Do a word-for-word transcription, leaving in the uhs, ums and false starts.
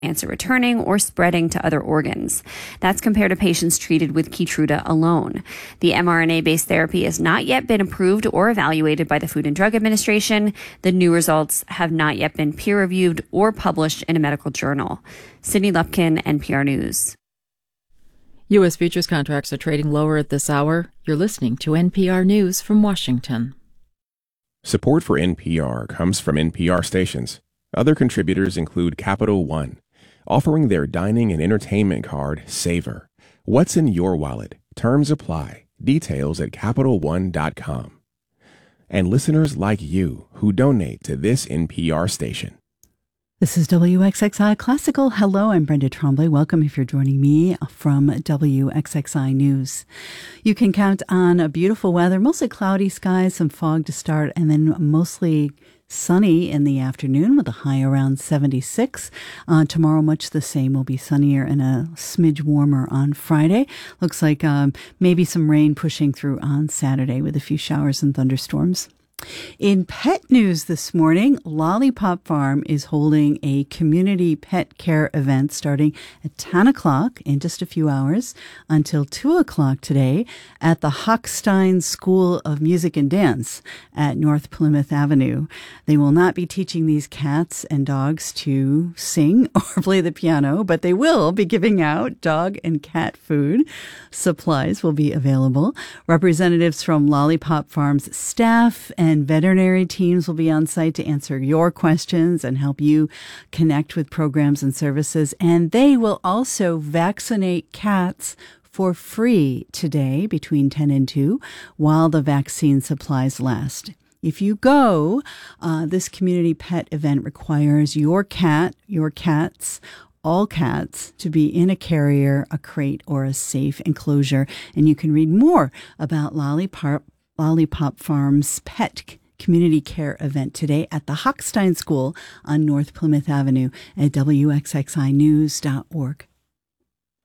cancer returning or spreading to other organs. That's compared to patients treated with Keytruda alone. The mRNA-based therapy has not yet been approved or evaluated by the Food and Drug Administration. The new results have not yet been peer-reviewed or published in a medical journal. Sydney Lupkin, N P R News. U S futures contracts are trading lower at this hour. You're listening to N P R News from Washington. Support for N P R comes from N P R stations. Other contributors include Capital One, offering their dining and entertainment card, Savor. What's in your wallet? Terms apply. Details at Capital One dot com. And listeners like you who donate to this N P R station. This is W X X I Classical. Hello, I'm Brenda Tremblay. Welcome if you're joining me from W X X I News. You can count on a beautiful weather, mostly cloudy skies, some fog to start, and then mostly sunny in the afternoon with a high around seventy-six. Uh, tomorrow, much the same. Will be sunnier and a smidge warmer on Friday. Looks like um, maybe some rain pushing through on Saturday with a few showers and thunderstorms. In pet news this morning, Lollipop Farm is holding a community pet care event starting at ten o'clock in just a few hours until two o'clock today at the Hochstein School of Music and Dance at North Plymouth Avenue. They will not be teaching these cats and dogs to sing or play the piano, but they will be giving out dog and cat food. Supplies will be available. Representatives from Lollipop Farm's staff and And veterinary teams will be on site to answer your questions and help you connect with programs and services. And they will also vaccinate cats for free today between ten and two while the vaccine supplies last. If you go, uh, this community pet event requires your cat, your cats, all cats to be in a carrier, a crate, or a safe enclosure. And you can read more about Lollipop Lollipop Farm's pet community care event today at the Hochstein School on North Plymouth Avenue at W X X I news dot org.